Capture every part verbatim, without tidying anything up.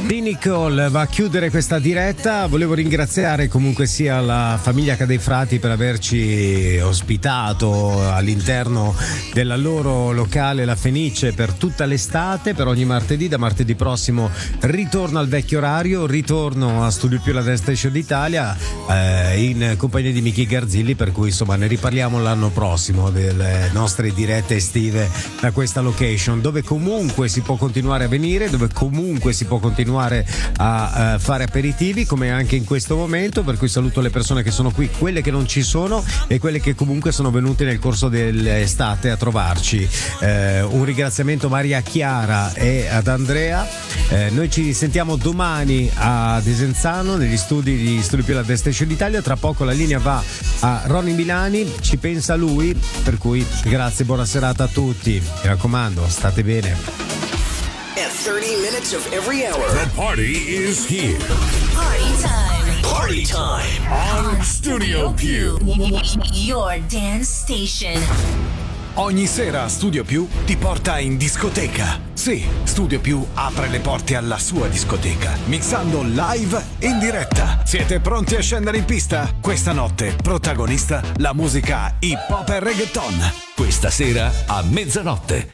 Nicole va a chiudere questa diretta. Volevo ringraziare comunque sia la famiglia Cadei Frati per averci ospitato all'interno della loro locale La Fenice per tutta l'estate, per ogni martedì. Da martedì prossimo ritorno al vecchio orario, ritorno a Studio Più, la Dance Station d'Italia, eh, in compagnia di Michi Garzilli, per cui insomma ne riparliamo l'anno prossimo delle nostre dirette estive da questa location, dove comunque si può continuare a venire, dove comunque si può continuare a uh, fare aperitivi come anche in questo momento, per cui saluto le persone che sono qui, quelle che non ci sono e quelle che comunque sono venute nel corso dell'estate a trovarci. Uh, un ringraziamento a Maria Chiara e ad Andrea. Uh, noi ci sentiamo domani a Desenzano negli studi di Studio Più, la Dance Station d'Italia. Tra poco la linea va a Ronny Milani, ci pensa lui, per cui grazie, buona serata a tutti, mi raccomando, state bene. At thirty minutes of every hour. The party is here. Party time. Party time. On Studio Più. Your dance station. Ogni sera Studio Più ti porta in discoteca. Sì, Studio Più apre le porte alla sua discoteca, mixando live in diretta. Siete pronti a scendere in pista? Questa notte, protagonista, la musica hip hop e reggaeton. Questa sera a mezzanotte.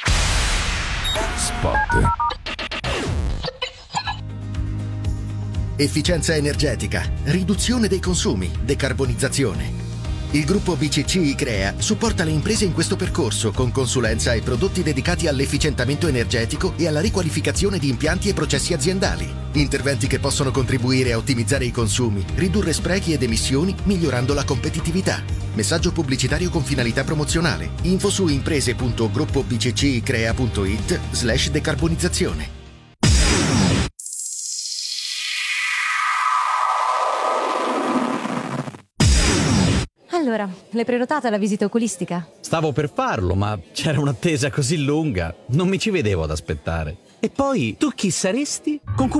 Spot. Efficienza energetica, riduzione dei consumi, decarbonizzazione. Il gruppo B C C I-Crea supporta le imprese in questo percorso con consulenza e prodotti dedicati all'efficientamento energetico e alla riqualificazione di impianti e processi aziendali. Interventi che possono contribuire a ottimizzare i consumi, ridurre sprechi ed emissioni, migliorando la competitività. Messaggio pubblicitario con finalità promozionale. Info su imprese punto gruppo b c c i crea punto i t slash decarbonizzazione. Allora, l'hai prenotata la visita oculistica? Stavo per farlo, ma c'era un'attesa così lunga, non mi ci vedevo ad aspettare. E poi, tu chi saresti? Con